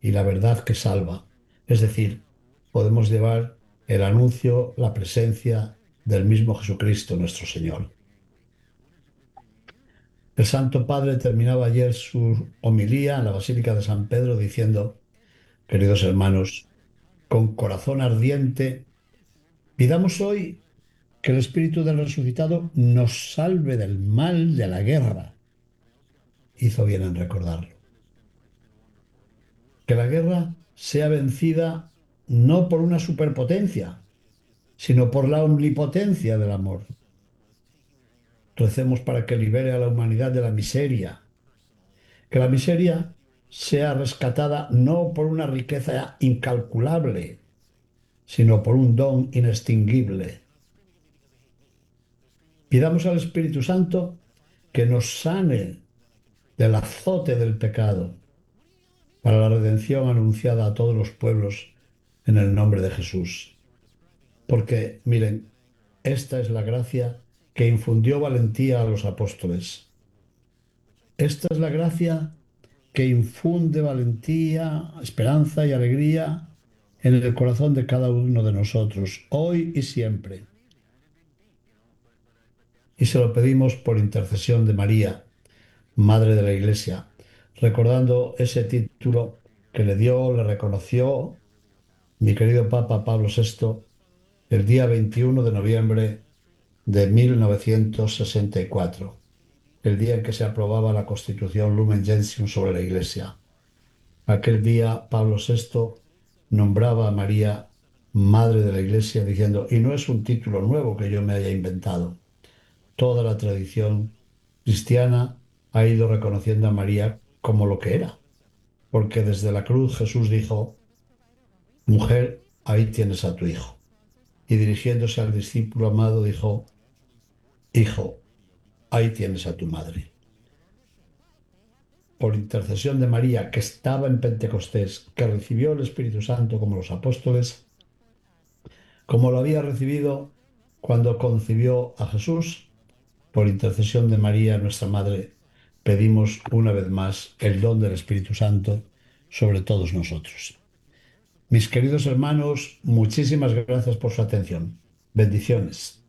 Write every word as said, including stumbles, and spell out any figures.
y la verdad que salva. Es decir, podemos llevar el anuncio, la presencia del mismo Jesucristo nuestro Señor. El Santo Padre terminaba ayer su homilía en la Basílica de San Pedro diciendo, queridos hermanos, con corazón ardiente, pidamos hoy que el Espíritu del resucitado nos salve del mal de la guerra. Hizo bien en recordarlo. Que la guerra sea vencida no por una superpotencia, sino por la omnipotencia del amor. Recemos para que libere a la humanidad de la miseria, que la miseria sea rescatada no por una riqueza incalculable, sino por un don inextinguible. Pidamos al Espíritu Santo que nos sane del azote del pecado para la redención anunciada a todos los pueblos en el nombre de Jesús. Porque, miren, esta es la gracia que infundió valentía a los apóstoles. Esta es la gracia que infunde valentía, esperanza y alegría en el corazón de cada uno de nosotros, hoy y siempre. Y se lo pedimos por intercesión de María, Madre de la Iglesia, recordando ese título que le dio, le reconoció mi querido Papa Pablo sexto el día veintiuno de noviembre de mil novecientos sesenta y cuatro, el día en que se aprobaba la Constitución Lumen Gentium sobre la Iglesia. Aquel día Pablo sexto nombraba a María Madre de la Iglesia diciendo, y no es un título nuevo que yo me haya inventado. Toda la tradición cristiana ha ido reconociendo a María como lo que era, porque desde la cruz Jesús dijo, mujer, ahí tienes a tu hijo. Y dirigiéndose al discípulo amado dijo, hijo, ahí tienes a tu madre. Por intercesión de María, que estaba en Pentecostés, que recibió el Espíritu Santo como los apóstoles, como lo había recibido cuando concibió a Jesús, por intercesión de María, nuestra Madre, pedimos una vez más el don del Espíritu Santo sobre todos nosotros. Mis queridos hermanos, muchísimas gracias por su atención. Bendiciones.